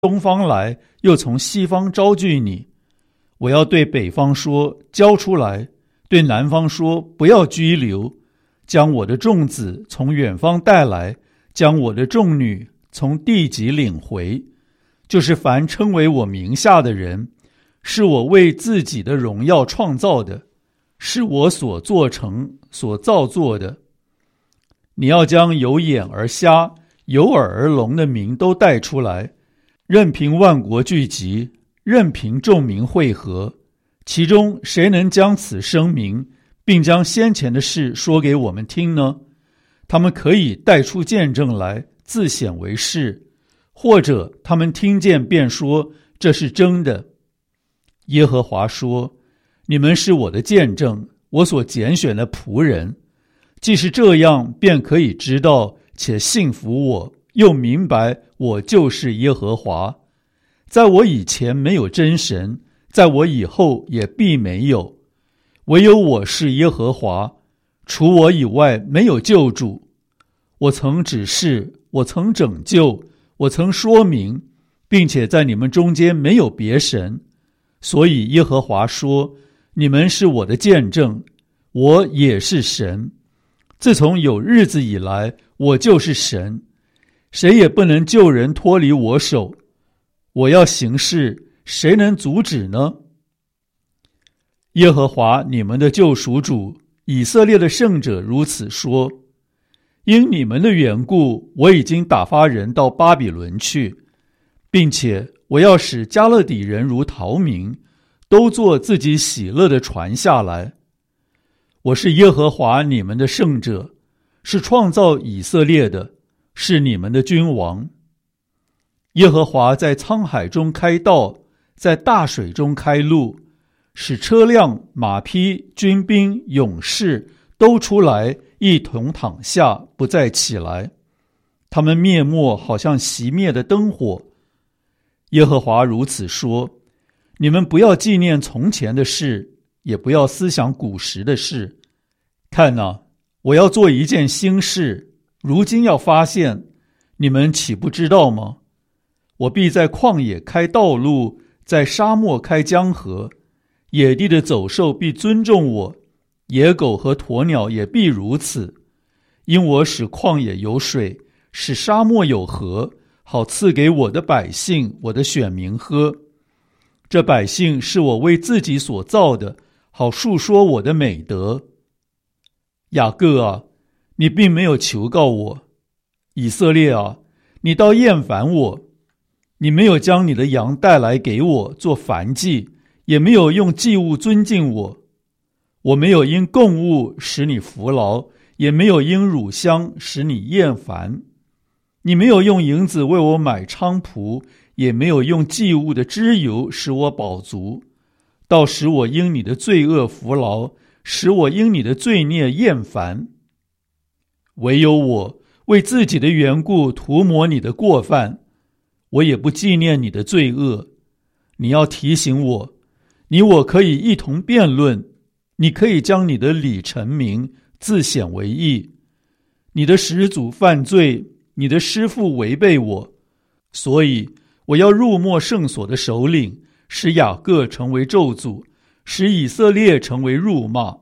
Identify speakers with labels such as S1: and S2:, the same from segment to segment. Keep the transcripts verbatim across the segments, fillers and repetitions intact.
S1: 东方来，又从西方招聚你。我要对北方说，交出来；对南方说，不要拘留。将我的众子从远方带来，将我的众女从地极领回。就是凡称为我名下的人，是我为自己的荣耀创造的，是我所做成、所造作的。你要将有眼而瞎、有耳而聋的民都带出来，任凭万国聚集，任凭众民会合。其中谁能将此声明，并将先前的事说给我们听呢？他们可以带出见证来，自显为是，或者他们听见便说这是真的。耶和华说：你们是我的见证，我所拣选的仆人。既是这样，便可以知道且信服我，又明白我就是耶和华。在我以前没有真神，在我以后也必没有。唯有我是耶和华，除我以外没有救主。我曾指示，我曾拯救，我曾说明，并且在你们中间没有别神。所以耶和华说：你们是我的见证，我也是神。自从有日子以来，我就是神，谁也不能救人脱离我手。我要行事，谁能阻止呢？耶和华你们的救赎主，以色列的圣者如此说：因你们的缘故，我已经打发人到巴比伦去，并且我要使加勒底人如逃民，都坐自己喜乐的船下来。我是耶和华你们的圣者，是创造以色列的，是你们的君王。耶和华在沧海中开道，在大水中开路，使车辆、马匹、军兵、勇士都出来，一同躺下，不再起来。他们灭没，好像熄灭的灯火。耶和华如此说：你们不要纪念从前的事，也不要思想古时的事。看哪，我要做一件新事，如今要发现，你们岂不知道吗？我必在旷野开道路，在沙漠开江河。野地的走兽必尊重我，野狗和鸵鸟也必如此。因我使旷野有水，使沙漠有河，好赐给我的百姓，我的选民喝。这百姓是我为自己所造的，好述说我的美德。雅各啊，你并没有求告我；以色列啊，你倒厌烦我。你没有将你的羊带来给我做燔祭，也没有用祭物尊敬我。我没有因供物使你服劳，也没有因乳香使你厌烦。你没有用银子为我买菖蒲，也没有用祭物的脂油使我饱足，倒使我因你的罪恶服劳，使我因你的罪孽厌烦。唯有我为自己的缘故涂抹你的过犯，我也不纪念你的罪恶。你要提醒我，你我可以一同辩论，你可以将你的理陈明，自显为义。你的始祖犯罪，你的师父违背我，所以我要入没圣所的首领，使雅各成为咒诅，使以色列成为辱骂。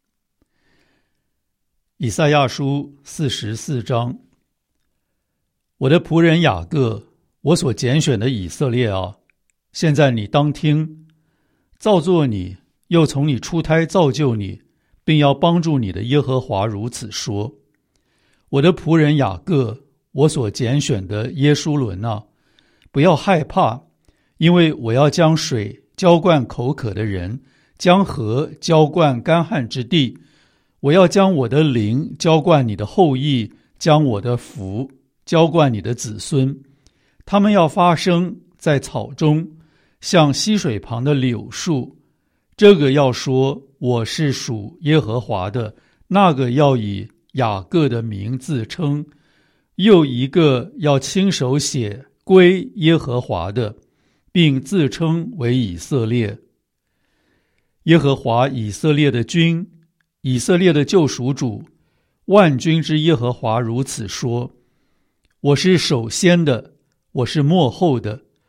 S1: 以赛亚书四十四章。我的仆人雅各，我所拣选的以色列啊，现在你当听，造作你，又从你出胎造就你，并要帮助你的耶和华如此说：我的仆人雅各，我所拣选的耶书伦啊，不要害怕，因为我要将水浇灌口渴的人，将河浇灌干旱之地。我要将我的灵浇灌你的后裔，将我的福浇灌你的子孙。他们要发生在草中，像溪水旁的柳树。这个要说我是属耶和华的，那个要以雅各的名自称，又一个要亲手写归耶和华的，并自称为以色列。耶和华以色列的君，以色列的救赎主，万军之耶和华如此说：我是首先的，我是末后的，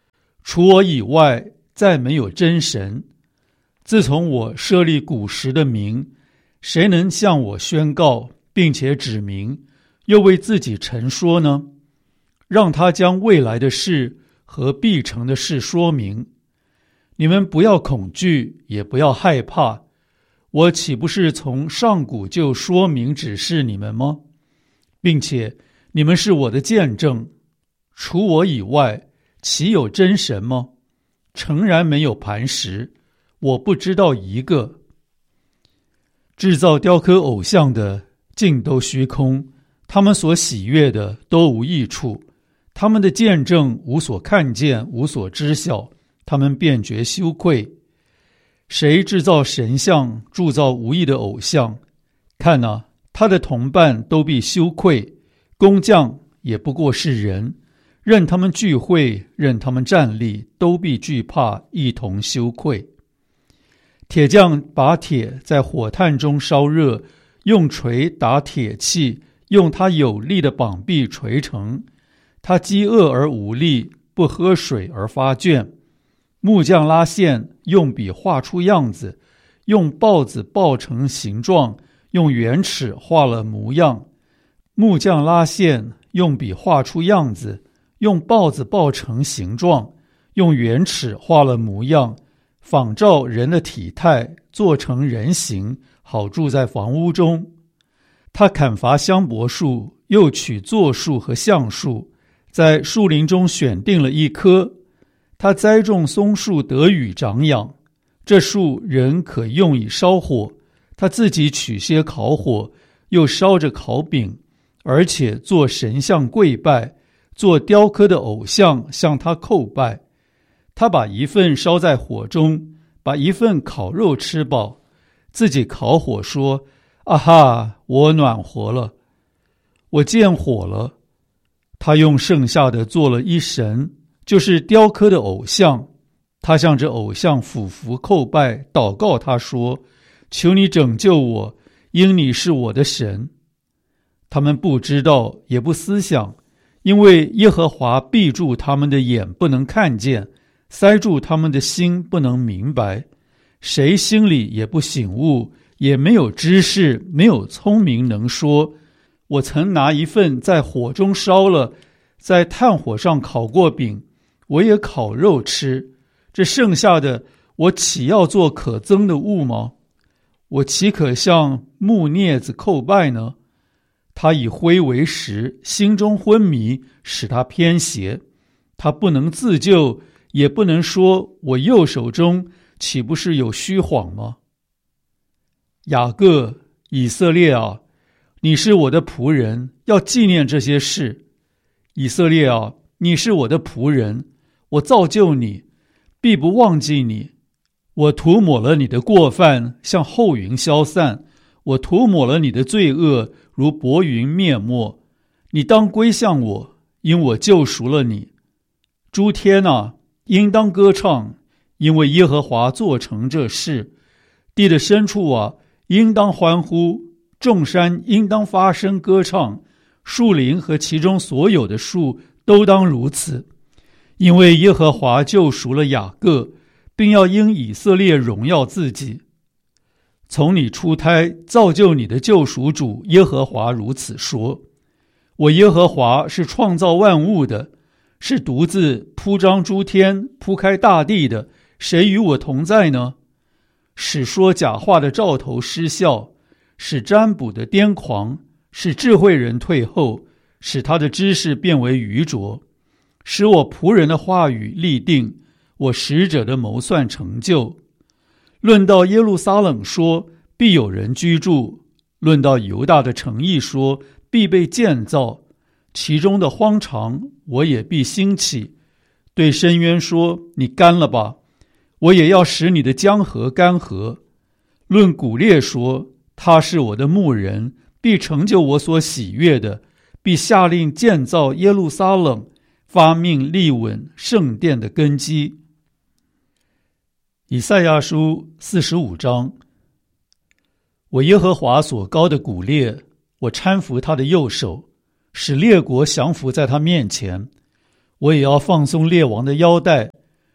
S1: 除我以外，再没有真神。自从我设立古时的名，谁能向我宣告，并且指明，又为自己陈说呢？让他将未来的事和必成的事说明。你们不要恐惧，也不要害怕。我岂不是从上古就说明指示你们吗？并且你们是我的见证。除我以外，岂有真神吗？诚然没有磐石，我不知道一个。制造雕刻偶像的尽都虚空，他们所喜悦的都无益处，他们的见证无所看见，无所知晓，他们便觉羞愧。谁制造神像，铸造无益的偶像，看哪，他的同伴都必羞愧，工匠也不过是人，任他们聚会，任他们站立，都必惧怕，一同羞愧。铁匠把铁在火炭中烧热，用锤打铁器，用他有力的膀臂锤成。他饥饿而无力，不喝水而发倦。木匠拉线，用笔画出样子，用刨子刨成形状，用圆尺画了模样。木匠拉线，用笔画出样子，用刨子刨成形状，用圆尺画了模样，仿照人的体态，做成人形，好住在房屋中。他砍伐香柏树，又取柞树和橡树，在树林中选定了一棵。他栽种松树，得雨长养，这树人可用以烧火。他自己取些烤火，又烧着烤饼，而且做神像跪拜，做雕刻的偶像向他叩拜。他把一份烧在火中，把一份烤肉吃饱，自己烤火说：啊哈，我暖和了，我见火了。他用剩下的做了一神，就是雕刻的偶像。他向这偶像俯伏叩拜，祷告他说：求你拯救我，因你是我的神。他们不知道，也不思想，因为耶和华闭住他们的眼，不能看见，塞住他们的心，不能明白。谁心里也不醒悟，也没有知识，没有聪明能说。我曾拿一份在火中烧了，在炭火上烤过饼，我也烤肉吃。这剩下的，我岂要做可憎的物吗？我岂可向木镊子叩拜呢？他以灰为食，心中昏迷，使他偏斜。他不能自救，也不能说我右手中岂不是有虚谎吗？雅各，以色列啊，你是我的仆人，要纪念这些事。以色列啊，你是我的仆人，我造就你，必不忘记你。我涂抹了你的过犯，像后云消散；我涂抹了你的罪恶，如薄云灭没。你当归向我，因我救赎了你。诸天啊，应当歌唱，因为耶和华做成这事。地的深处啊，应当欢呼，众山应当发声歌唱，树林和其中所有的树都当如此。因为耶和华救赎了雅各，并要因以色列荣耀自己。从你出胎造就你的救赎主耶和华如此说：我耶和华是创造万物的，是独自铺张诸天，铺开大地的，谁与我同在呢？使说假话的兆头失效，使占卜的癫狂，使智慧人退后，使他的知识变为愚拙，使我仆人的话语立定，我使者的谋算成就。论到耶路撒冷说，必有人居住；论到犹大的城邑说，必被建造。其中的荒场，我也必兴起。对深渊说，你干了吧，我也要使你的江河干涸。论古列说，他是我的牧人，必成就我所喜悦的，必下令建造耶路撒冷，发命立稳圣殿的根基。以赛亚书四十五章。我耶和华所膏的古列，我搀扶他的右手，使列国降服在他面前。我也要放松列王的腰带，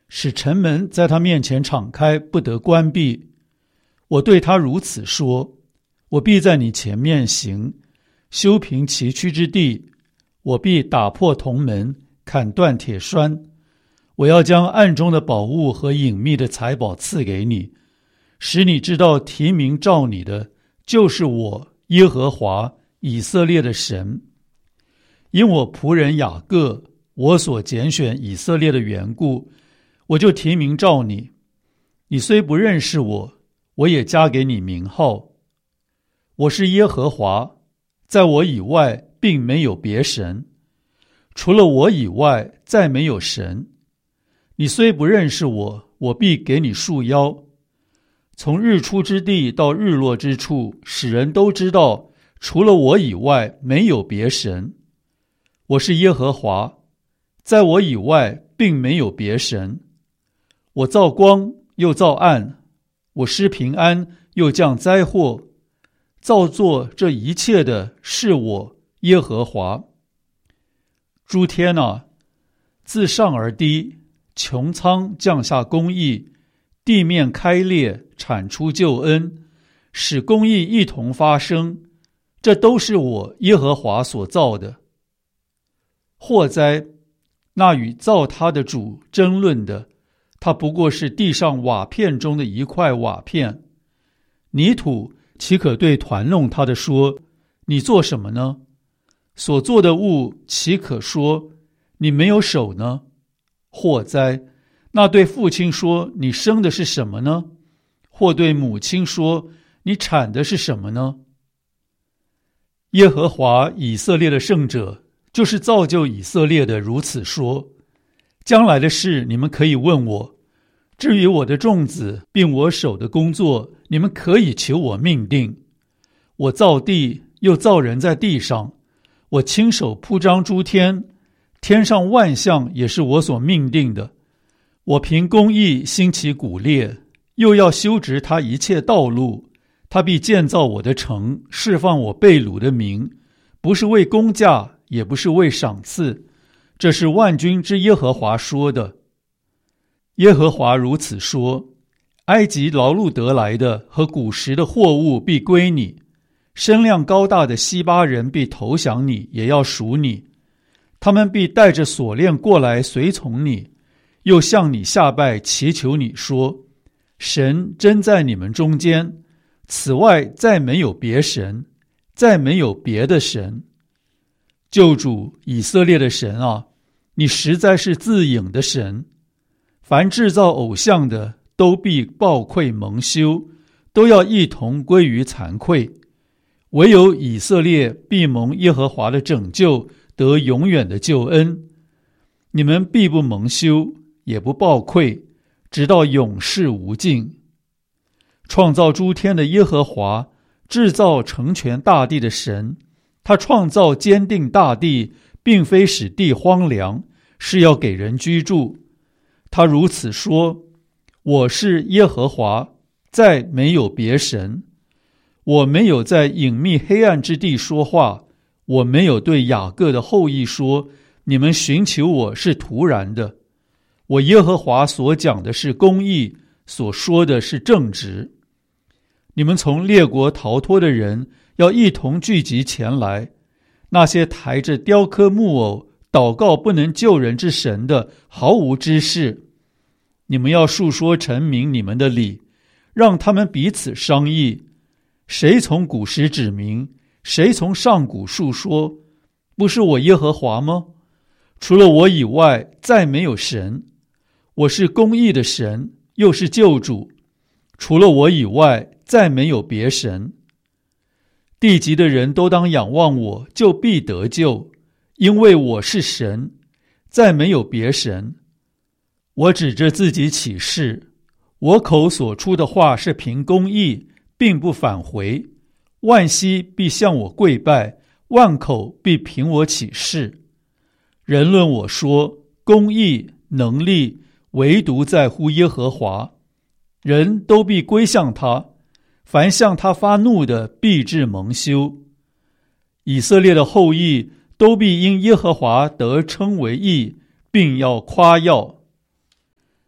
S1: 使城门在他面前敞开，不得关闭。我对他如此说：我必在你前面行，修平崎岖之地，我必打破铜门，砍断铁栓。我要将暗中的宝物和隐秘的财宝赐给你，使你知道提名召你的就是我耶和华以色列的神。因我仆人雅各，我所拣选以色列的缘故，我就提名召你。你虽不认识我，我也加给你名号。我是耶和华，在我以外并没有别神，除了我以外再没有神。你虽不认识我，我必给你束腰。从日出之地到日落之处，使人都知道，除了我以外没有别神。我是耶和华，在我以外并没有别神。我造光又造暗，我施平安又降灾祸，造作这一切的是我耶和华。诸天啊，自上而低，穹苍降下公义，地面开裂，产出救恩，使公义一同发生，这都是我耶和华所造的。祸哉，那与造他的主争论的，他不过是地上瓦片中的一块瓦片。泥土岂可对团弄他的说：你做什么呢？所做的物岂可说：你没有手呢？祸哉，那对父亲说：你生的是什么呢？或对母亲说：你产的是什么呢？耶和华以色列的圣者，就是造就以色列的，如此说：将来的事你们可以问我，至于我的众子并我手的工作，你们可以求我命定。我造地，又造人在地上，我亲手铺张诸天，天上万象也是我所命定的。我凭公义兴起古列，又要修直他一切道路。他必建造我的城，释放我被掳的民，不是为工价，也不是为赏赐，这是万军之耶和华说的。耶和华如此说：埃及劳碌得来的和古时的货物必归你，身量高大的西巴人必投降你，也要属你。他们必带着锁链过来随从你，又向你下拜，祈求你说：神真在你们中间，此外再没有别神，再没有别的神。救主以色列的神啊，你实在是自隐的神。凡制造偶像的都必暴愧蒙羞，都要一同归于惭愧。唯有以色列必蒙耶和华的拯救，得永远的救恩。你们必不蒙羞，也不暴愧，直到永世无尽。创造诸天的耶和华，制造成全大地的神，他创造坚定大地，并非使地荒凉，是要给人居住。他如此说：我是耶和华，再没有别神。我没有在隐秘黑暗之地说话，我没有对雅各的后裔说：你们寻求我是徒然的。我耶和华所讲的是公义，所说的是正直。你们从列国逃脱的人要一同聚集前来，那些抬着雕刻木偶祷告不能救人之神的，毫无知识。你们要述说陈明你们的理，让他们彼此商议。谁从古时指明，谁从上古述说？不是我耶和华吗？除了我以外再没有神。我是公义的神，又是救主，除了我以外再没有别神。地极的人都当仰望我，就必得救，因为我是神，再没有别神。我指着自己起誓，我口所出的话是凭公义，并不返回。万膝必向我跪拜，万口必凭我起誓。人论我说，公义能力唯独在乎耶和华，人都必归向他，凡向他发怒的必致蒙羞。以色列的后裔都必因耶和华得称为义，并要夸耀。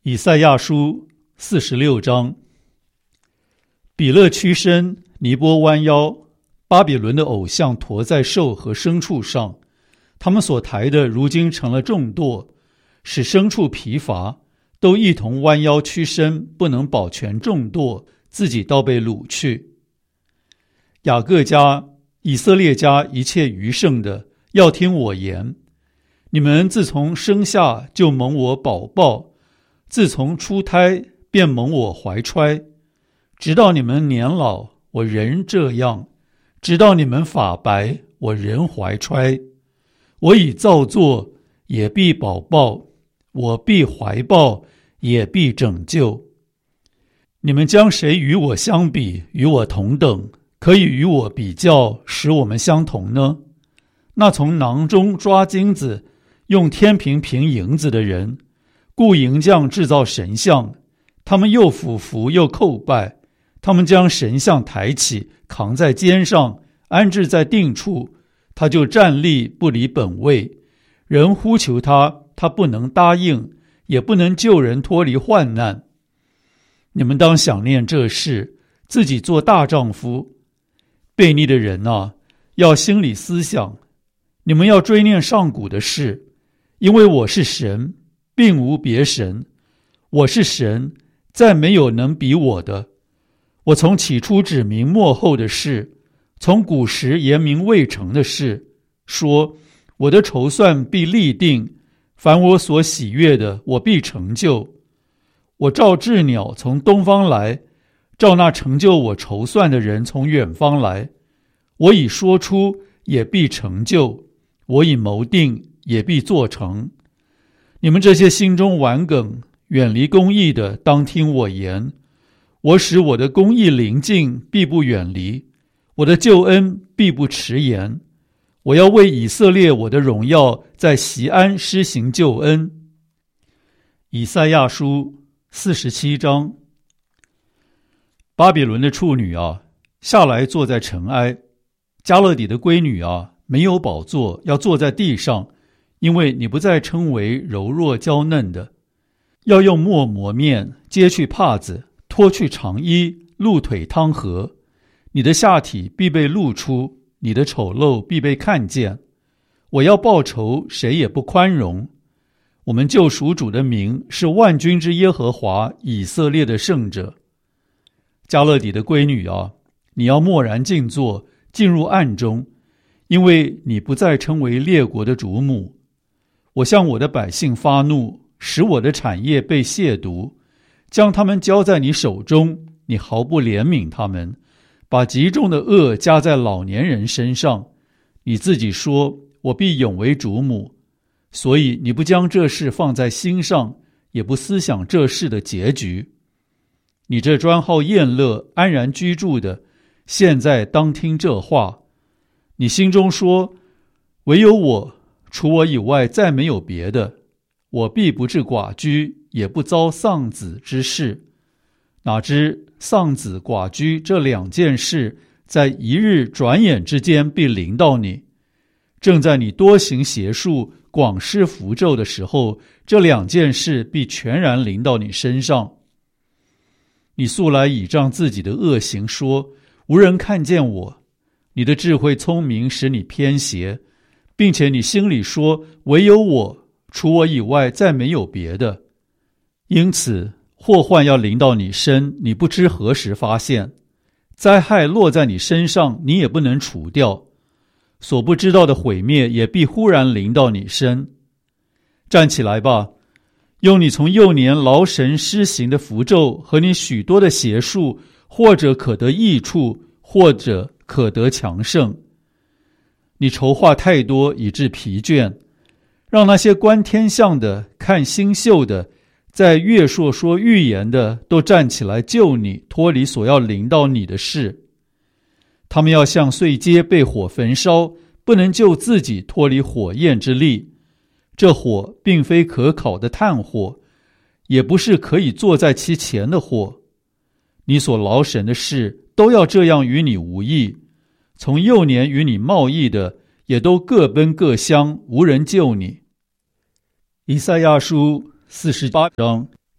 S1: 以赛亚书四十六章。比勒屈身，尼波弯腰，巴比伦的偶像驮在兽和牲畜上，他们所抬的如今成了重垛，使牲畜疲乏，都一同弯腰屈身，不能保全重垛，自己倒被掳去。雅各家、以色列家一切余剩的，要听我言。你们自从生下就蒙我保抱，自从出胎便蒙我怀揣，直到你们年老，我仍这样；直到你们发白，我仍怀揣。我已造作，也必保抱；我必怀抱，也必拯救。你们将谁与我相比，与我同等，可以与我比较，使我们相同呢？那从囊中抓金子，用天平平银子的人，雇银匠制造神像，他们又俯伏又叩拜，他们将神像抬起，扛在肩上，安置在定处，他就站立不离本位。人呼求他，他不能答应，也不能救人脱离患难。你们当想念这事，自己做大丈夫。悖逆的人啊，要心里思想，你们要追念上古的事，因为我是神，并无别神。我是神，再没有能比我的。我从起初指明末后的事，从古时言明未成的事，说我的筹算必立定，凡我所喜悦的，我必成就。我召鸷鸟从东方来，召那成就我筹算的人从远方来。我已说出，也必成就；我已谋定，也必做成。你们这些心中顽梗、远离公义的，当听我言。我使我的公义临近，必不远离；我的救恩必不迟延。我要为以色列我的荣耀，在锡安施行救恩。以赛亚书四十七章。巴比伦的处女啊，下来坐在尘埃；迦勒底的闺女啊，没有宝座，要坐在地上，因为你不再称为柔弱娇嫩的。要用墨磨面，揭去帕子，脱去长衣，露腿汤和。你的下体必被露出，你的丑陋必被看见。我要报仇，谁也不宽容。我们救赎主的名是万军之耶和华，以色列的圣者。迦勒底的闺女啊，你要默然静坐，进入暗中，因为你不再称为列国的主母。我向我的百姓发怒，使我的产业被亵渎，将他们交在你手中，你毫不怜悯他们，把极重的恶加在老年人身上。你自己说，我必永为主母，所以你不将这事放在心上，也不思想这事的结局。你这专好宴乐、安然居住的，现在当听这话。你心中说，唯有我，除我以外再没有别的，我必不致寡居，也不遭丧子之事。哪知丧子寡居这两件事，在一日转眼之间必临到你。正在你多行邪术、广施符咒的时候，这两件事必全然临到你身上。你素来倚仗自己的恶行说，无人看见我。你的智慧聪明使你偏邪，并且你心里说，唯有我，除我以外再没有别的。因此祸患要临到你身，你不知何时发现；灾害落在你身上，你也不能除掉。所不知道的毁灭也必忽然临到你身。站起来吧，用你从幼年劳神施行的符咒和你许多的邪术，或者可得益处，或者可得强盛。你筹划太多以致疲倦，让那些观天象的、看星宿的、在月朔说预言的都站起来救你，脱离所要临到你的事。他们要像碎秸被火焚烧，不能救自己脱离火焰之力。这火并非可烤的炭火，也不是可以坐在其前的火。你所劳神的事，都要这样与你无益。从幼年与你贸易的，也都各奔各乡，无人救你。以赛亚书四十八章。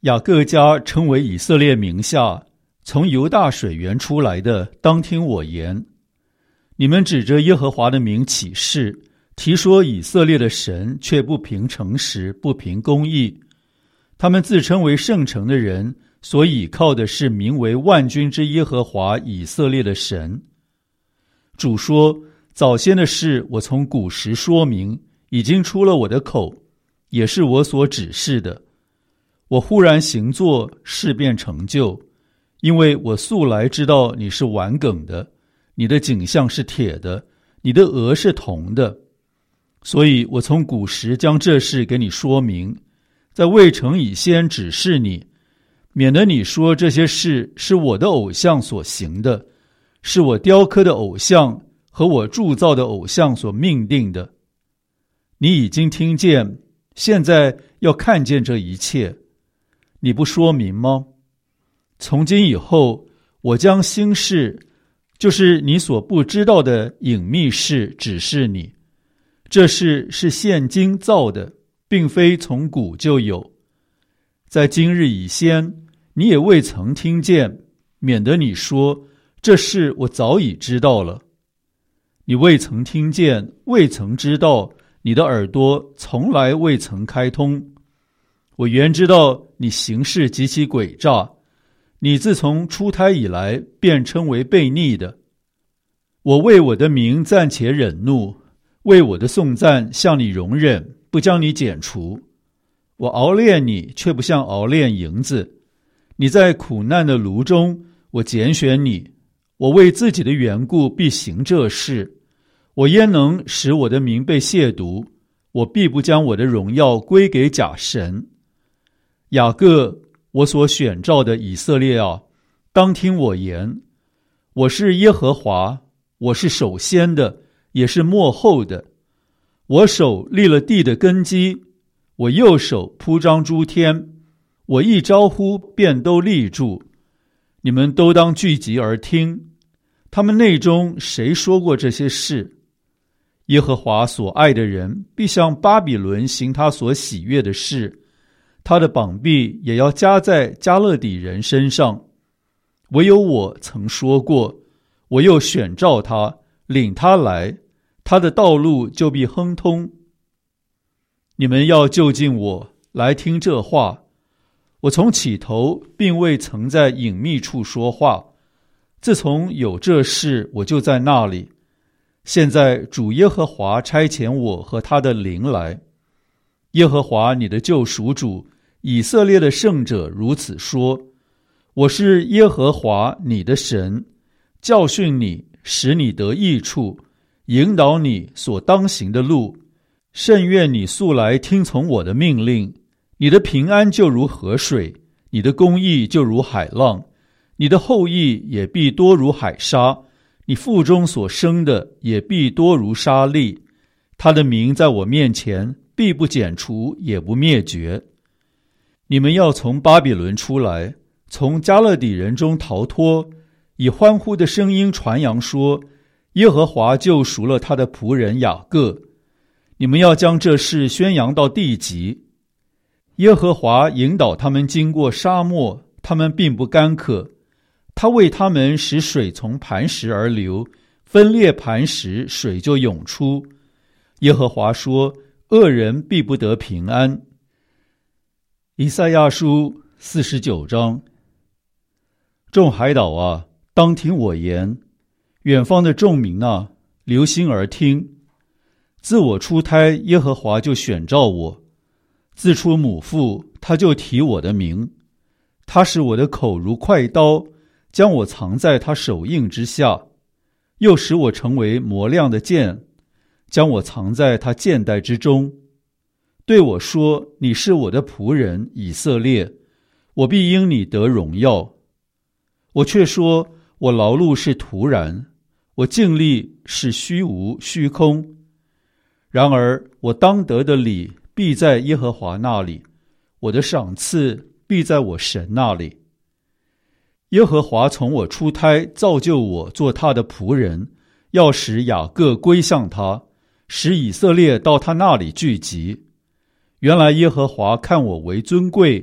S1: 雅各家称为以色列名下，从犹大水源出来的，当听我言。你们指着耶和华的名起誓，提说以色列的神却不凭诚实，不凭公义。他们自称为圣城的人，所倚靠的是名为万军之耶和华以色列的神。主说，早先的事我从古时说明，已经出了我的口，也是我所指示的。我忽然行作，事便成就，因为我素来知道你是顽梗的，你的颈项是铁的，你的额是铜的，所以我从古时将这事给你说明，在未成以先指示你，免得你说这些事是我的偶像所行的，是我雕刻的偶像和我铸造的偶像所命定的。你已经听见，现在要看见这一切，你不说明吗？从今以后，我将新事，就是你所不知道的隐秘事指示你。这事是现今造的，并非从古就有。在今日以先，你也未曾听见，免得你说，这事我早已知道了。你未曾听见，未曾知道，你的耳朵从来未曾开通。我原知道你行事极其诡诈，你自从出胎以来便称为悖逆的。我为我的名暂且忍怒，为我的颂赞向你容忍，不将你剪除。我熬炼你，却不像熬炼银子。你在苦难的炉中，我拣选你。我为自己的缘故必行这事。我焉能使我的名被亵渎？我必不将我的荣耀归给假神。雅各，我所选召的以色列啊，当听我言。我是耶和华，我是首先的，也是末后的。我手立了地的根基，我右手铺张诸天。我一招呼，便都立住。你们都当聚集而听。他们内中谁说过这些事？耶和华所爱的人必向巴比伦行他所喜悦的事，他的膀臂也要加在加勒底人身上。唯有我曾说过，我又选召他，领他来，他的道路就必亨通。你们要就近我，来听这话。我从起头并未曾在隐秘处说话，自从有这事，我就在那里。现在主耶和华差遣我和他的灵来。耶和华你的救赎主，以色列的圣者如此说：我是耶和华你的神，教训你，使你得益处，引导你所当行的路。甚愿你素来听从我的命令。你的平安就如河水，你的公义就如海浪，你的后裔也必多如海沙，你腹中所生的也必多如沙粒。他的名在我面前必不剪除，也不灭绝。你们要从巴比伦出来，从加勒底人中逃脱，以欢呼的声音传扬说，耶和华救赎了他的仆人雅各。你们要将这事宣扬到地极。耶和华引导他们经过沙漠，他们并不干渴。他为他们使水从磐石而流，分裂磐石，水就涌出。耶和华说，恶人必不得平安。以赛亚书四十九章。众海岛啊，当听我言；远方的众民啊，留心而听。自我出胎，耶和华就选召我；自出母腹，他就提我的名。他使我的口如快刀，将我藏在他手印之下，又使我成为磨亮的剑，将我藏在他剑带之中。对我说，你是我的仆人以色列，我必因你得荣耀。我却说，我劳碌是徒然，我尽力是虚无虚空。然而我当得的理必在耶和华那里，我的赏赐必在我神那里。耶和华从我出胎造就我做他的仆人，要使雅各归向他，使以色列到他那里聚集。原来耶和华看我为尊贵，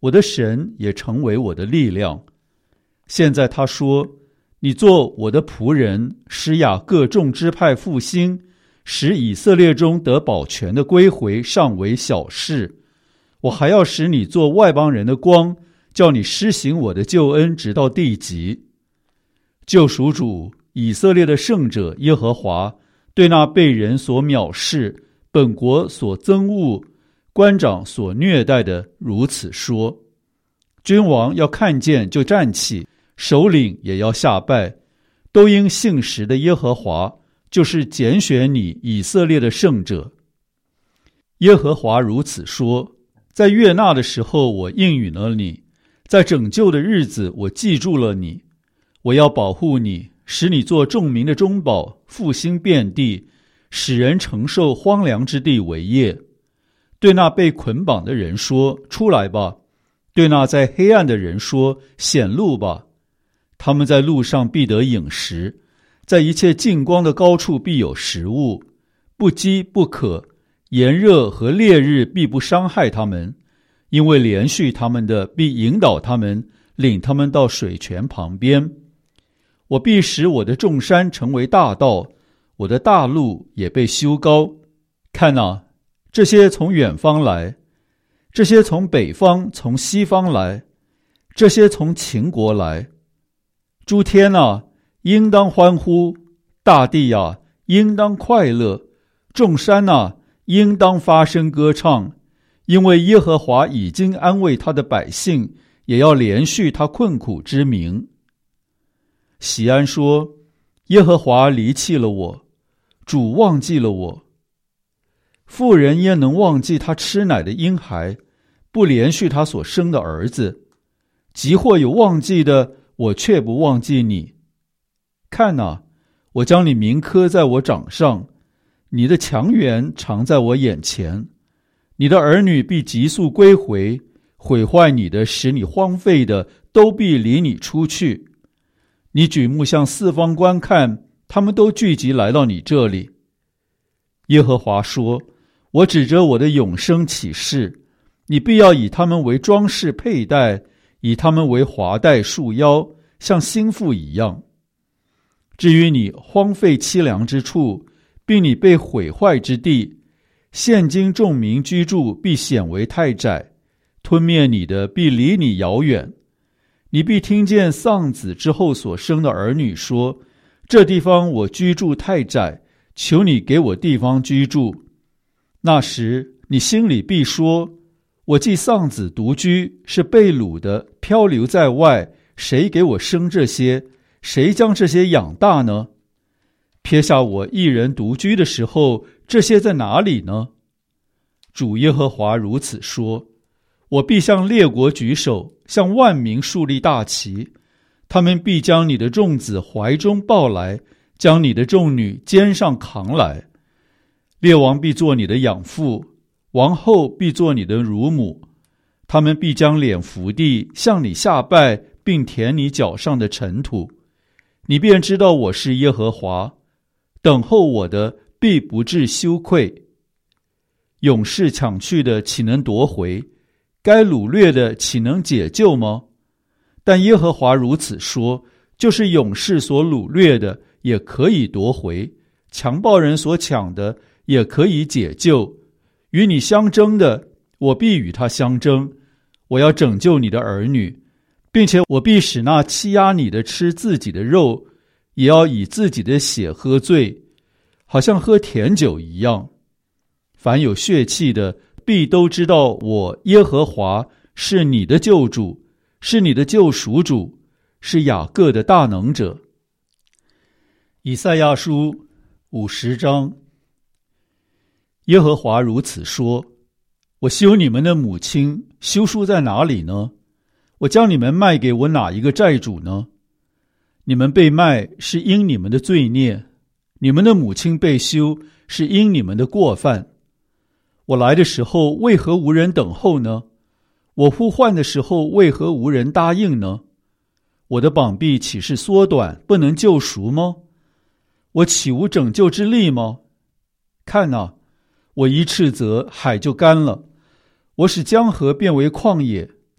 S1: 我的神也成为我的力量。现在他说，你做我的仆人，使雅各众支派复兴，使以色列中得保全的归回，尚为小事。我还要使你做外邦人的光，叫你施行我的救恩，直到地极。救赎主以色列的圣者耶和华对那被人所藐视、本国所憎恶、官长所虐待的如此说：君王要看见就站起，首领也要下拜，都因信实的耶和华，就是拣选你以色列的圣者。耶和华如此说：在悦纳的时候我应允了你，在拯救的日子我记住了你。我要保护你，使你做众民的中保，复兴遍地，使人承受荒凉之地为业。对那被捆绑的人说：出来吧；对那在黑暗的人说：显露吧。他们在路上必得饮食，在一切近光的高处必有食物，不饥不渴，炎热和烈日必不伤害他们，因为连续他们的必引导他们，领他们到水泉旁边。我必使我的众山成为大道，我的大路也被修高。看啊，这些从远方来，这些从北方从西方来，这些从秦国来。诸天啊，应当欢呼；大地啊，应当快乐；众山啊，应当发声歌唱，因为耶和华已经安慰他的百姓，也要连续他困苦之民。喜安说：耶和华离弃了我，主忘记了我。妇人焉能忘记她吃奶的婴孩，不连续她所生的儿子？即或有忘记的，我却不忘记你。看哪，我将你铭刻在我掌上，你的强援常在我眼前。你的儿女必急速归回，毁坏你的，使你荒废的，都必离你出去。你举目向四方观看，他们都聚集来到你这里。耶和华说：我指着我的永生起誓，你必要以他们为装饰佩戴，以他们为华带束腰，像新妇一样。至于你荒废凄凉之处，并你被毁坏之地，现今众民居住必显为太窄，吞灭你的必离你遥远。你必听见丧子之后所生的儿女说：这地方我居住太窄，求你给我地方居住。那时你心里必说：我既丧子独居，是被掳的，漂流在外，谁给我生这些？谁将这些养大呢？撇下我一人独居的时候，这些在哪里呢？主耶和华如此说：我必向列国举手，向万民树立大旗，他们必将你的众子怀中抱来，将你的众女肩上扛来。列王必做你的养父，王后必做你的乳母，他们必将脸伏地，向你下拜，并舔你脚上的尘土。你便知道我是耶和华，等候我的必不致羞愧。勇士抢去的岂能夺回？该掳掠的岂能解救吗？但耶和华如此说：就是勇士所掳掠的也可以夺回，强暴人所抢的也可以解救。与你相争的，我必与他相争。我要拯救你的儿女，并且我必使那欺压你的吃自己的肉，也要以自己的血喝醉，好像喝甜酒一样。凡有血气的，必都知道我耶和华是你的救主，是你的救赎主，是雅各的大能者。以赛亚书五十章。耶和华如此说：我休你们的母亲，休书在哪里呢？我将你们卖给我哪一个债主呢？你们被卖是因你们的罪孽，你们的母亲被休是因你们的过犯。我来的时候为何无人等候呢？我呼唤的时候为何无人答应呢？我的膀臂岂是缩短，不能救赎吗？我岂无拯救之力吗？看哪，我一斥责，海就干了；我使江河变为旷野，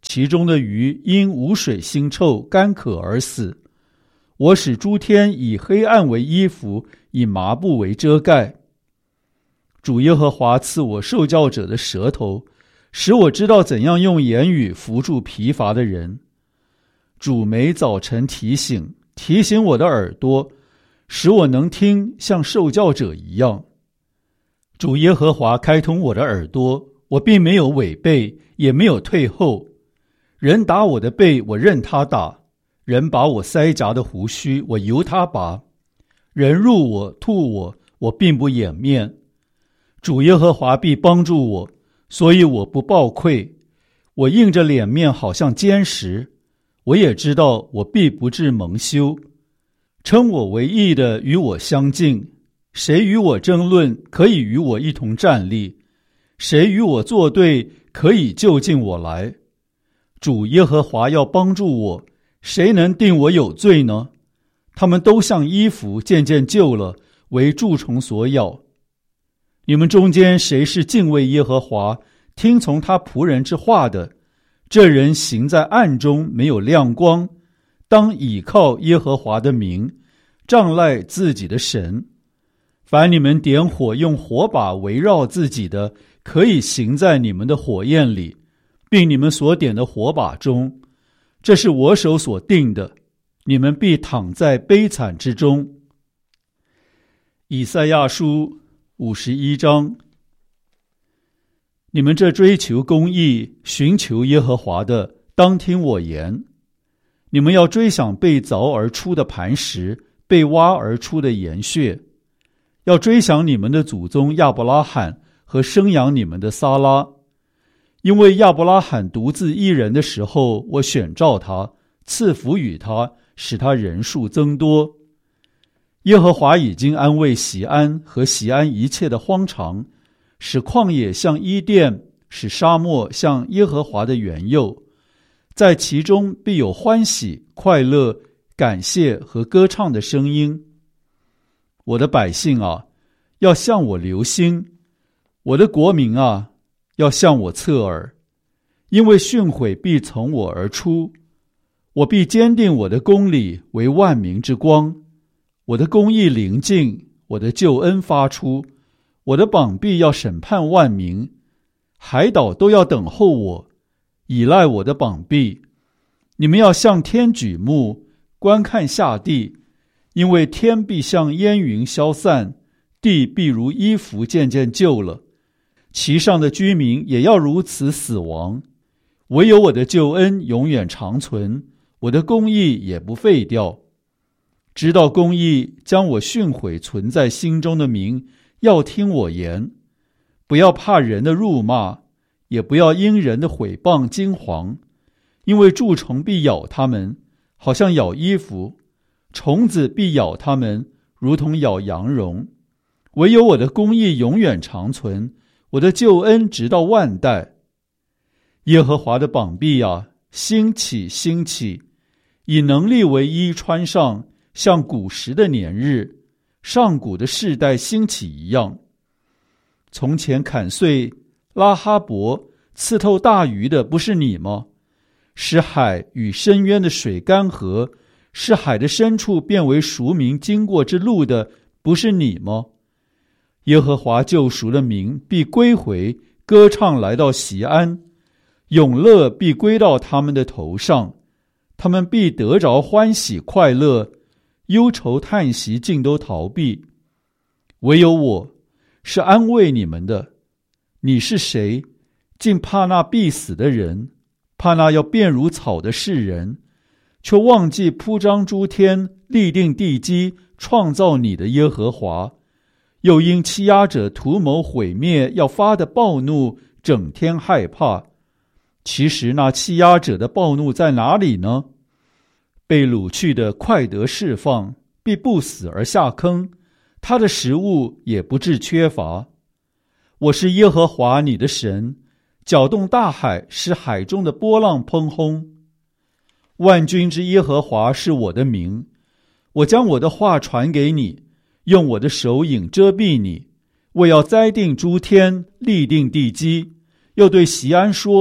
S1: 其中的鱼因无水腥臭干渴而死。我使诸天以黑暗为衣服，以麻布为遮盖。主耶和华赐我受教者的舌头，使我知道怎样用言语扶助疲乏的人。主每早晨提醒提醒我的耳朵，使我能听像受教者一样。主耶和华开通我的耳朵，我并没有违背，也没有退后。人打我的背，我任他打；人拔我腮颊的胡须，我由他拔；人辱我吐我，我并不掩面。主耶和华必帮助我，所以我不抱愧。我硬着脸面好像坚石，我也知道我必不致蒙羞。称我为义的与我相近，谁与我争论，可以与我一同站立；谁与我作对，可以就近我来。主耶和华要帮助我，谁能定我有罪呢？他们都像衣服渐渐旧了，为蛀虫所咬。你们中间谁是敬畏耶和华，听从他仆人之话的？这人行在暗中，没有亮光，当倚靠耶和华的名，仗赖自己的神。凡你们点火用火把围绕自己的，可以行在你们的火焰里，并你们所点的火把中。这是我手所定的，你们必躺在悲惨之中。以赛亚书五十一章。你们这追求公义、寻求耶和华的，当听我言。你们要追想被凿而出的磐石，被挖而出的岩穴，要追想你们的祖宗亚伯拉罕和生养你们的撒拉。因为亚伯拉罕独自一人的时候，我选召他，赐福与他，使他人数增多。耶和华已经安慰锡安和锡安一切的荒场，使旷野像伊甸，使沙漠像耶和华的园囿。在其中必有欢喜、快乐、感谢和歌唱的声音。我的百姓啊，要向我留心；我的国民啊，要向我侧耳。因为训诲必从我而出，我必坚定我的公理为万民之光。我的公义临近，我的救恩发出，我的膀臂要审判万民。海岛都要等候我，倚赖我的膀臂。你们要向天举目，观看下地，因为天必像烟云消散，地必如衣服渐渐旧了，其上的居民也要如此死亡。唯有我的救恩永远长存，我的公义也不废掉。知道公义将我训诲存在心中的民，要听我言。不要怕人的辱骂，也不要因人的毁谤惊惶，因为蛀虫必咬他们，好像咬衣服；虫子必咬他们，如同咬羊绒。唯有我的公义永远长存，我的救恩直到万代。耶和华的膀臂啊，兴起兴起，以能力为衣穿上，像古时的年日，上古的世代兴起一样。从前砍碎拉哈伯，刺透大鱼的不是你吗？使海与深渊的水干涸，使海的深处变为赎民经过之路的不是你吗？耶和华救赎的民必归回，歌唱来到锡安，永乐必归到他们的头上，他们必得着欢喜快乐，忧愁叹息尽都逃避。唯有我是安慰你们的。你是谁？竟怕那必死的人，怕那要变如草的世人，却忘记铺张诸天，立定地基，创造你的耶和华。又因欺压者图谋毁灭，要发的暴怒，整天害怕。其实那欺压者的暴怒在哪里呢？被掳去的快得释放，必不死而下坑，他的食物也不致缺乏。我是耶和华你的神，搅动大海，使海中的波浪砰轰。万军之耶和华是我的名，我将我的话传给你，用我的手影遮蔽你。我要栽定诸天，立定地基，又对锡安说，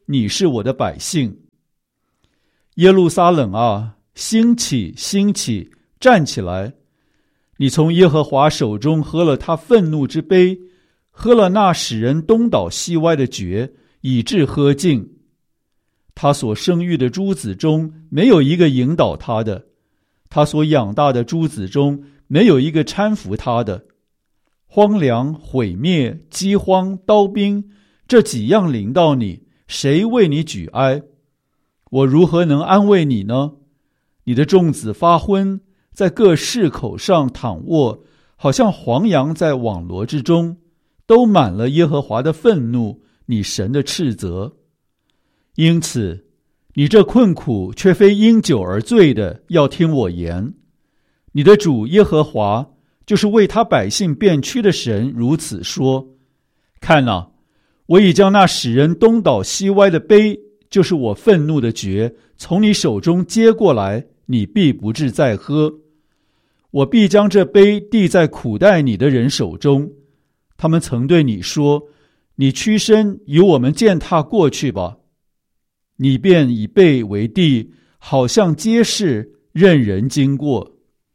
S1: 你是我的百姓。耶路撒冷啊，兴起，兴起，站起来！你从耶和华手中喝了他愤怒之杯，喝了那使人东倒西歪的爵，以致喝尽。他所生育的诸子中没有一个引导他的，他所养大的诸子中没有一个搀扶他的。荒凉、毁灭、饥荒、刀兵，这几样临到你，谁为你举哀？我如何能安慰你呢？你的众子发昏，在各市口上躺卧，好像黄羊在网罗之中，都满了耶和华的愤怒，你神的斥责。因此，你这困苦却非因酒而醉的，要听我言。你的主耶和华，就是为他百姓变屈的神，如此说：看哪，我已将那使人东倒西歪的杯，就是我愤怒的爵，从你手中接过来，你必不致再喝。我必将这杯递在苦待你的人手中。他们曾对你说：你屈身与我们践踏过去吧。你便以背为地，好像街市，任人经过。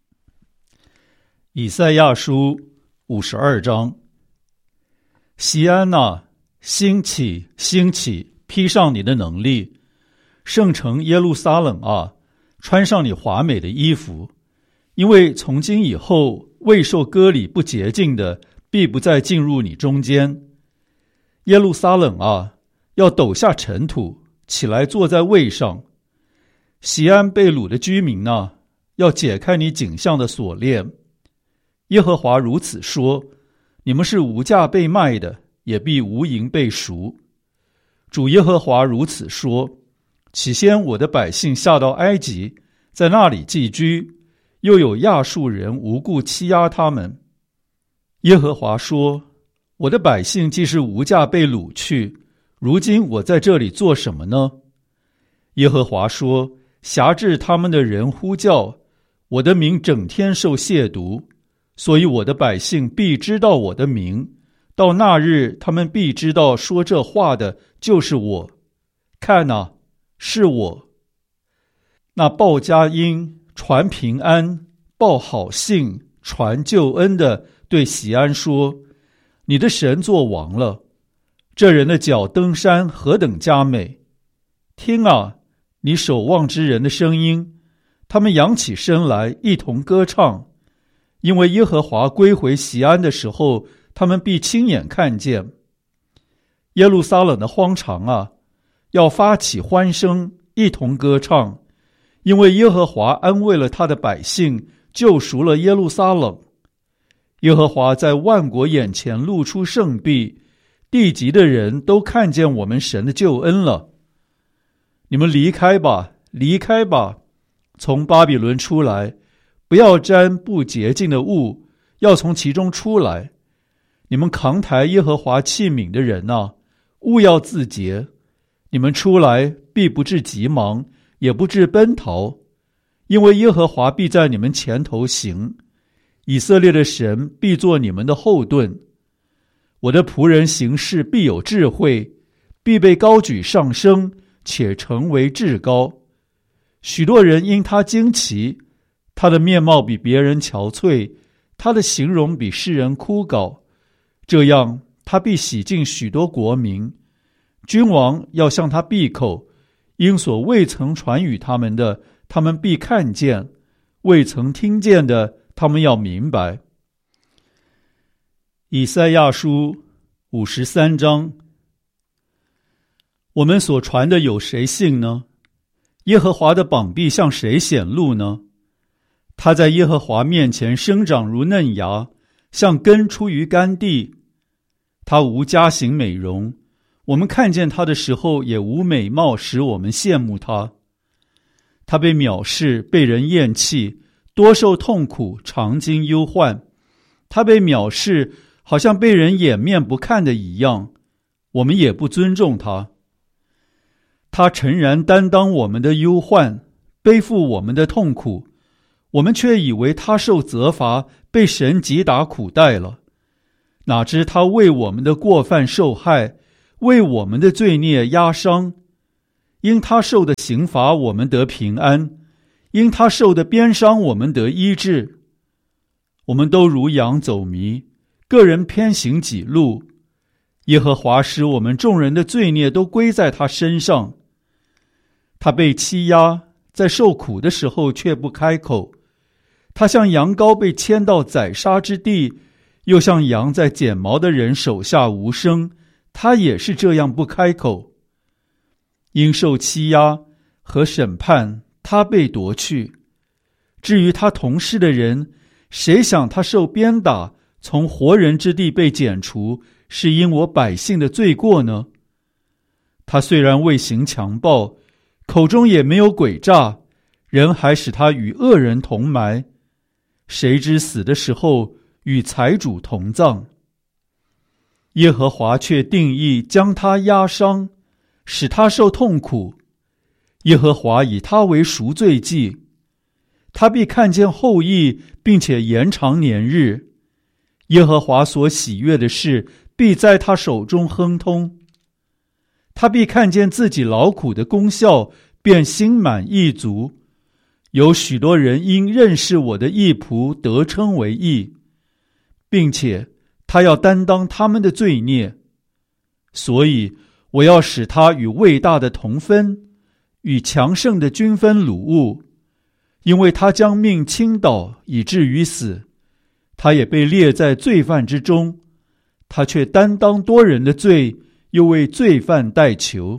S1: 以赛亚书五十二章。锡安哪，兴起，兴起，披上你的能力！圣城耶路撒冷啊，穿上你华美的衣服，因为从今以后，未受割礼不洁净的，必不再进入你中间。耶路撒冷啊，要抖下尘土，起来坐在位上。锡安被掳的居民啊，要解开你颈项的锁链。耶和华如此说：你们是无价被卖的，也必无银被赎。主耶和华如此说：起先我的百姓下到埃及，在那里寄居，又有亚述人无故欺压他们。耶和华说：我的百姓既是无价被掳去，如今我在这里做什么呢？耶和华说：辖制他们的人呼叫，我的名整天受亵渎，所以我的百姓必知道我的名，到那日他们必知道说这话的就是我。看哪，是我。那报佳音、传平安、报好信、传救恩的，对锡安说：你的神作王了。这人的脚登山何等佳美！听啊，你守望之人的声音，他们扬起身来，一同歌唱。因为耶和华归回锡安的时候，他们必亲眼看见。耶路撒冷的荒场啊，要发起欢声，一同歌唱，因为耶和华安慰了他的百姓，救赎了耶路撒冷。耶和华在万国眼前露出圣臂，地极的人都看见我们神的救恩了。你们离开吧，离开吧，从巴比伦出来，不要沾不洁净的物，要从其中出来。你们扛抬耶和华器皿的人啊，务要自洁。你们出来必不致急忙，也不致奔逃，因为耶和华必在你们前头行，以色列的神必做你们的后盾。我的仆人行事必有智慧，必被高举上升，且成为至高。许多人因他惊奇，他的面貌比别人憔悴，他的形容比世人枯槁。这样，他必洗净许多国民。君王要向他闭口，因所未曾传与他们的，他们必看见；未曾听见的，他们要明白。以赛亚书五十三章。我们所传的有谁信呢？耶和华的膀臂向谁显露呢？他在耶和华面前生长如嫩芽，像根出于干地。他无佳形美容，我们看见他的时候也无美貌使我们羡慕他。他被藐视，被人厌弃，多受痛苦，常经忧患。他被藐视，好像被人掩面不看的一样，我们也不尊重他。他诚然担当我们的忧患，背负我们的痛苦，我们却以为他受责罚，被神击打苦待了。哪知他为我们的过犯受害，为我们的罪孽压伤。 因他受的刑罚，我们得平安；因他受的鞭伤，我们得医治。我们都如羊走迷，个人偏行己路。耶和华使我们众人的罪孽都归在他身上。他被欺压，在受苦的时候却不开口。他像羊羔被牵到宰杀之地，又像羊在剪毛的人手下无声，他也是这样不开口。因受欺压和审判，他被夺去。至于他同事的人，谁想他受鞭打，从活人之地被剪除，是因我百姓的罪过呢？他虽然未行强暴，口中也没有诡诈，人还使他与恶人同埋。谁知死的时候与财主同葬。耶和华却定义将他压伤，使他受痛苦。耶和华以他为赎罪祭，他必看见后裔，并且延长年日。耶和华所喜悦的事，必在他手中亨通。他必看见自己劳苦的功效，便心满意足。有许多人因认识我的义仆得称为义，并且他要担当他们的罪孽。所以我要使他与伟大的同分，与强盛的均分掳物，因为他将命倾倒，以至于死。他也被列在罪犯之中，他却担当多人的罪，又为罪犯代求。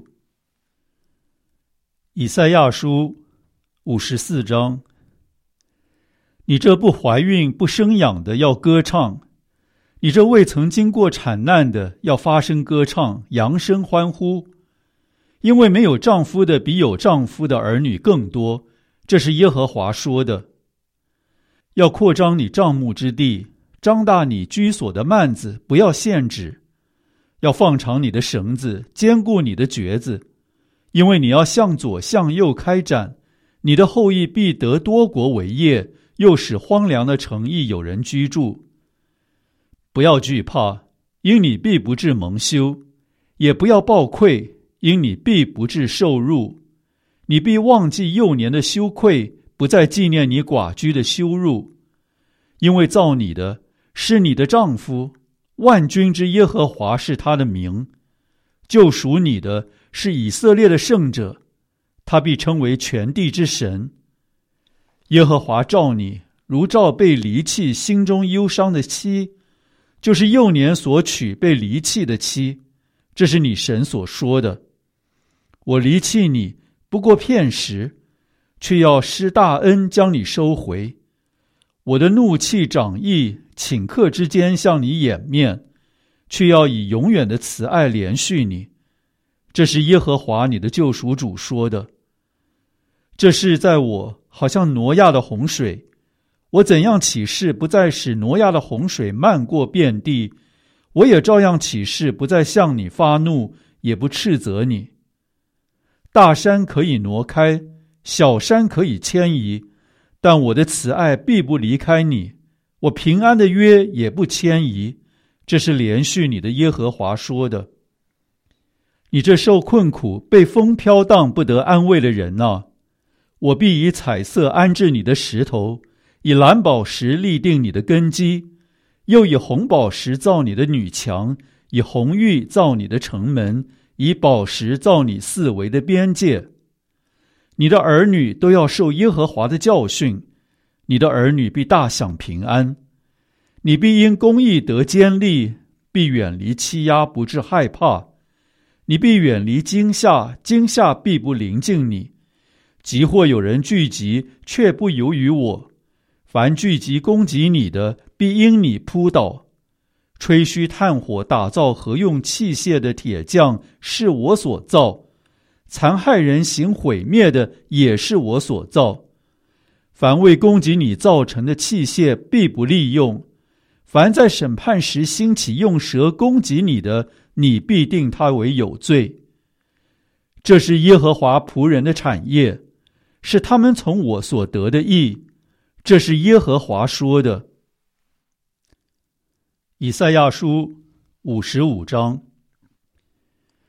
S1: 以赛亚书五十四章。你这不怀孕不生养的要歌唱，你这未曾经过产难的要发声歌唱，扬声欢呼。因为没有丈夫的比有丈夫的儿女更多，这是耶和华说的。要扩张你帐幕之地，张大你居所的幔子，不要限制。要放长你的绳子，坚固你的橛子，因为你要向左向右开展，你的后裔必得多国为业，又使荒凉的城邑有人居住。不要惧怕，因你必不致蒙羞；也不要抱愧，因你必不致受辱。你必忘记幼年的羞愧，不再纪念你寡居的羞辱。因为造你的是你的丈夫，万军之耶和华是他的名。救赎你的是以色列的圣者，他必称为全地之神。耶和华照你，如照被离弃心中忧伤的妻，就是幼年所娶被离弃的妻。这是你神所说的。我离弃你不过片时，却要施大恩将你收回。我的怒气长溢，顷刻之间向你掩面，却要以永远的慈爱连续你。这是耶和华你的救赎主说的。这事在我好像挪亚的洪水，我怎样起誓不再使挪亚的洪水漫过遍地，我也照样起誓不再向你发怒，也不斥责你。大山可以挪开，小山可以迁移，但我的慈爱必不离开你，我平安的约也不迁移。这是连续你的耶和华说的。你这受困苦被风飘荡不得安慰的人啊，我必以彩色安置你的石头，以蓝宝石立定你的根基，又以红宝石造你的女墙，以红玉造你的城门，以宝石造你四围的边界。你的儿女都要受耶和华的教训，你的儿女必大享平安。你必因公义得坚立，必远离欺压，不致害怕。你必远离惊吓，惊吓必不临近你。即或有人聚集，却不由于我。凡聚集攻击你的，必因你扑倒。吹嘘炭火打造和用器械的铁匠，是我所造；残害人行毁灭的，也是我所造。凡为攻击你造成的器械，必不利用。凡在审判时兴起用舌攻击你的，你必定他为有罪。这是耶和华仆人的产业，是他们从我所得的义。这是耶和华说的。以赛亚书五十五章。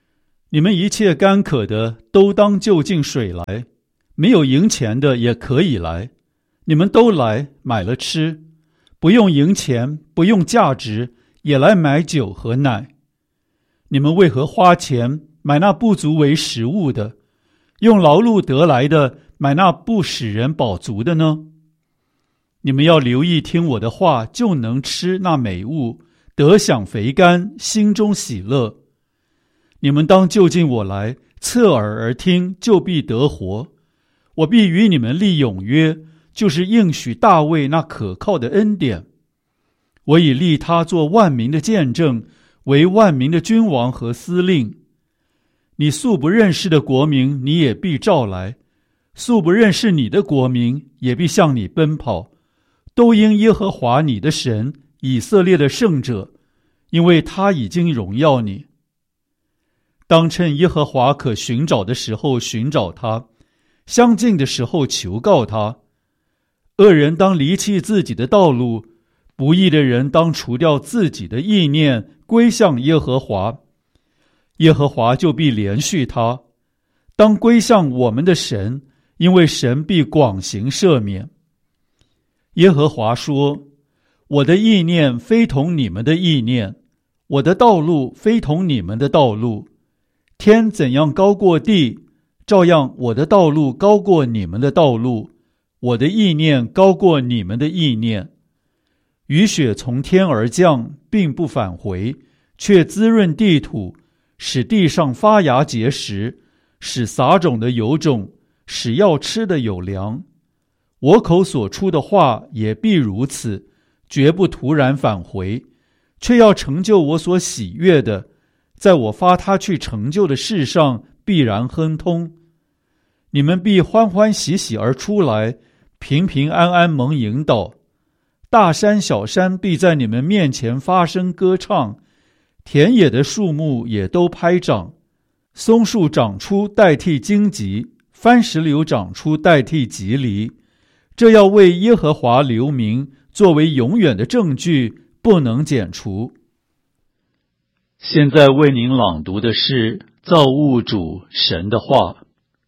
S1: 你们一切干渴的都当就近水来，没有银钱的也可以来，你们都来买了吃，不用银钱，不用价值，也来买酒和奶。你们为何花钱买那不足为食物的，用劳碌得来的买那不使人饱足的呢？你们要留意听我的话，就能吃那美物，得享肥甘，心中喜乐。你们当就近我来，侧耳而听，就必得活。我必与你们立永约，就是应许大卫那可靠的恩典。我已立他做万民的见证，为万民的君王和司令。你素不认识的国民，你也必召来；素不认识你的国民，也必向你奔跑。都因耶和华你的神，以色列的圣者，因为他已经荣耀你。当趁耶和华可寻找的时候寻找他，相近的时候求告他。恶人当离弃自己的道路，不义的人当除掉自己的意念，归向耶和华。耶和华就必连续他。当归向我们的神，因为神必广行赦免。耶和华说：我的意念非同你们的意念，我的道路非同你们的道路。天怎样高过地，照样我的道路高过你们的道路，我的意念高过你们的意念。雨雪从天而降，并不返回，却滋润地土，使地上发芽结实，使撒种的有种，使要吃的有粮。我口所出的话也必如此，绝不突然返回，却要成就我所喜悦的，在我发他去成就的事上必然亨通。你们必欢欢喜喜而出来，平平安安蒙引导。大山小山必在你们面前发声歌唱，田野的树木也都拍掌。松树长出代替荆棘，番石榴长出代替棘藜。这要为耶和华留名，作为永远的证据，不能剪除。现在为您朗读的是造物主神的话。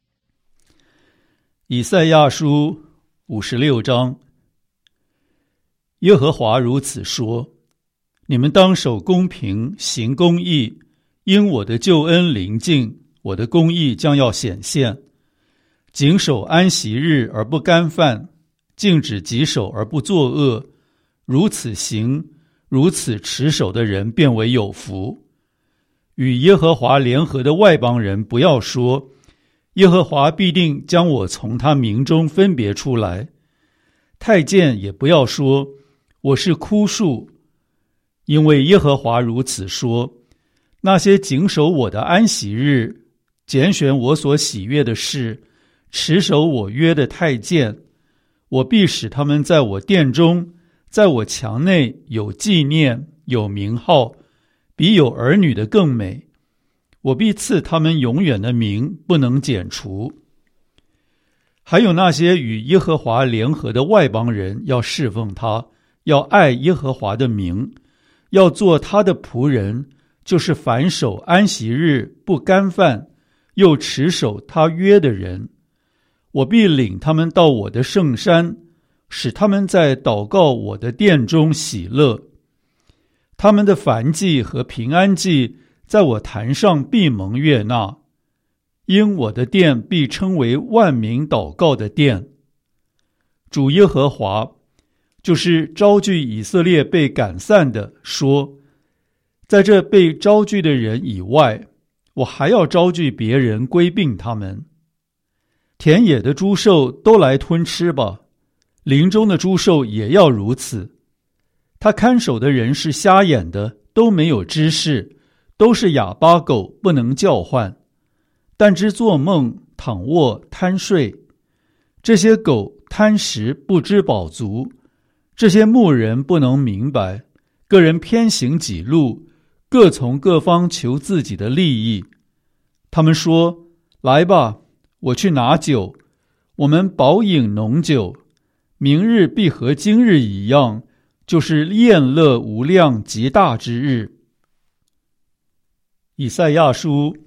S1: 以赛亚书五十六章。耶和华如此说：你们当守公平，行公义，因我的救恩临近，我的公义将要显现。谨守安息日而不干犯，禁止己手而不作恶，如此行，如此持守的人便为有福。与耶和华联合的外邦人不要说，耶和华必定将我从他民中分别出来。太监也不要说，我是枯树，因为耶和华如此说：那些谨守我的安息日，拣选我所喜悦的事，持守我约的太监，我必使他们在我殿中，在我墙内有纪念，有名号，比有儿女的更美。我必赐他们永远的名，不能剪除。还有那些与耶和华联合的外邦人，要侍奉他，要爱耶和华的名，要做他的仆人，就是凡守安息日，不干犯，又持守他约的人。我必领他们到我的圣山，使他们在祷告我的殿中喜乐。他们的燔祭和平安祭，在我坛上必蒙悦纳，因我的殿必称为万民祷告的殿。主耶和华，就是招聚以色列被赶散的，说：在这被招聚的人以外，我还要招聚别人归并他们。田野的诸兽都来吞吃吧，林中的诸兽也要如此。他看守的人是瞎眼的，都没有知识，都是哑巴狗，不能叫唤，但知做梦，躺卧，贪睡。这些狗贪食，不知饱足。这些牧人不能明白，个人偏行己路，各从各方求自己的利益。他们说：来吧，我去拿酒，我们饱饮浓酒，明日必和今日一样，就是宴乐无量极大之日。以赛亚书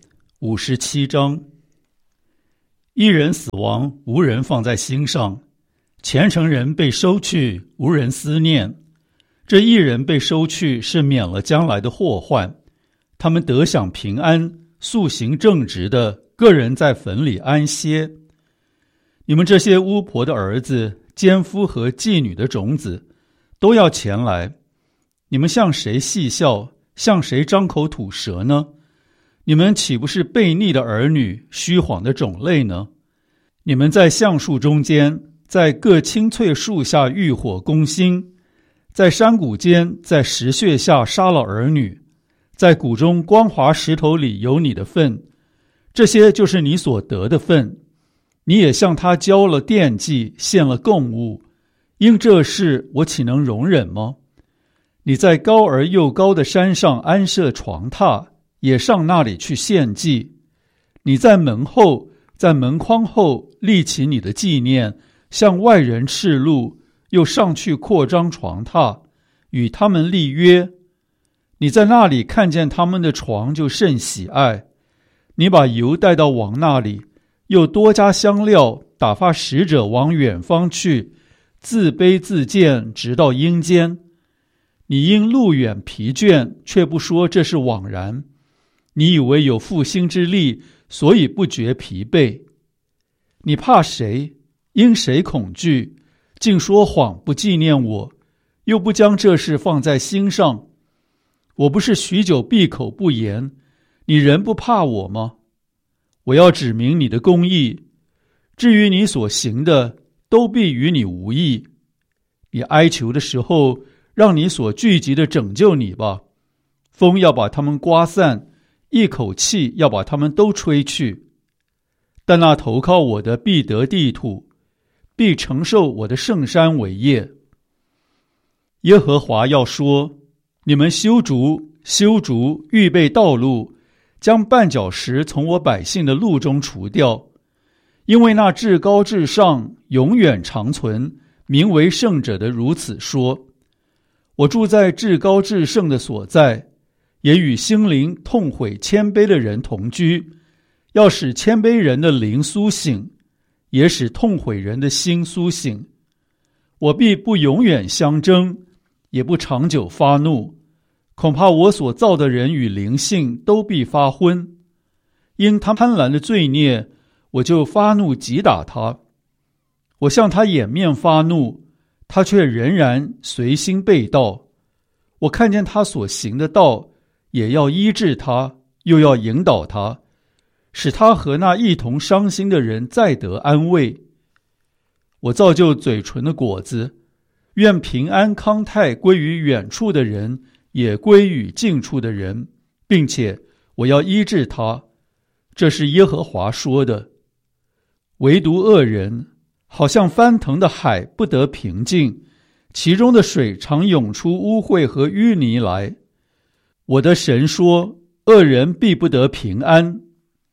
S1: 五十七章。一人死亡，无人放在心上；虔诚人被收去，无人思念。这一人被收去，是免了将来的祸患。他们得享平安，素行正直的个人在坟里安歇。你们这些巫婆的儿子、奸夫和妓女的种子，都要前来。你们向谁戏笑，向谁张口吐舌呢？你们岂不是悖逆的儿女，虚谎的种类呢？你们在橡树中间，在各青翠树下浴火攻心，在山谷间，在石穴下杀了儿女，在谷中光滑石头里有你的份，这些就是你所得的份。你也向他交了奠祭，献了供物，因这事我岂能容忍吗？你在高而又高的山上安设床榻，也上那里去献祭。你在门后，在门框后立起你的纪念，向外人示录，又上去扩张床榻，与他们立约。你在那里看见他们的床，就甚喜爱。你把油带到王那里，又多加香料，打发使者往远方去，自卑自贱，直到阴间。你因路远疲倦，却不说这是枉然。你以为有复兴之力，所以不觉疲惫。你怕谁？因谁恐惧？竟说谎，不纪念我，又不将这事放在心上。我不是许久闭口不言，你仍不怕我吗？我要指明你的公义，至于你所行的，都必与你无益。你哀求的时候，让你所聚集的拯救你吧。风要把他们刮散，一口气要把他们都吹去。但那投靠我的必得地土，必承受我的圣山为业。耶和华要说：你们修筑，修筑，预备道路，将绊脚石从我百姓的路中除掉。因为那至高至上，永远长存，名为圣者的如此说：我住在至高至圣的所在，也与心灵痛悔谦卑的人同居，要使谦卑人的灵苏醒，也使痛悔人的心苏醒。我必不永远相争，也不长久发怒，恐怕我所造的人与灵性都必发昏。因他贪婪的罪孽，我就发怒击打他。我向他掩面发怒，他却仍然随心背道。我看见他所行的道，也要医治他，又要引导他，使他和那一同伤心的人再得安慰。我造就嘴唇的果子，愿平安康泰归于远处的人，也归于近处的人，并且我要医治他。这是耶和华说的。唯独恶人，好像翻腾的海，不得平静，其中的水常涌出污秽和淤泥来。我的神说，恶人必不得平安。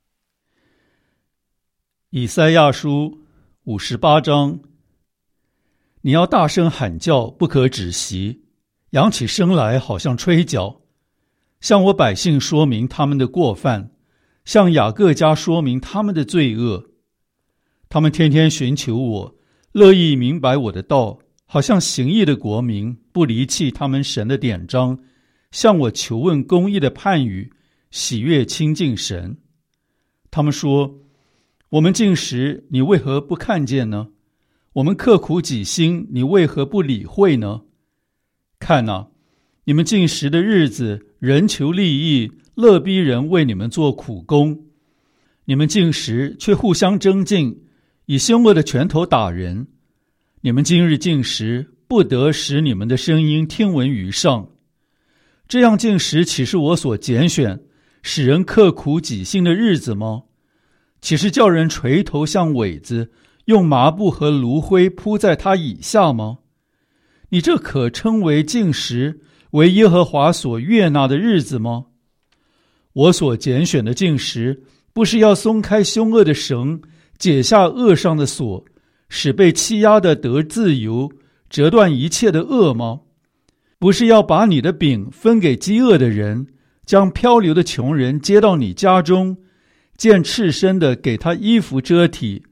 S1: 以赛亚书五十八章。你要大声喊叫，不可止息，扬起声来，好像吹角，向我百姓说明他们的过犯，向雅各家说明他们的罪恶。他们天天寻求我，乐意明白我的道，好像行义的国民，不离弃他们神的典章，向我求问公义的判语，喜悦亲近神。他们说：我们禁食，你为何不看见呢？我们刻苦己心，你为何不理会呢？看哪，你们禁食的日子，人求利益，乐逼人为你们做苦工。你们禁食，却互相争竞，以凶恶的拳头打人。你们今日禁食，不得使你们的声音听闻于上。这样禁食，岂是我所拣选，使人刻苦己心的日子吗？岂是叫人垂头像苇子，用麻布和炉灰铺在他以下吗？你这可称为禁食，为耶和华所悦纳的日子吗？我所拣选的禁食，不是要松开凶恶的绳，解下恶上的锁，使被欺压的得自由，折断一切的恶吗？不是要把你的饼分给饥饿的人，将漂流的穷人接到你家中， 见赤身的给他衣服遮体，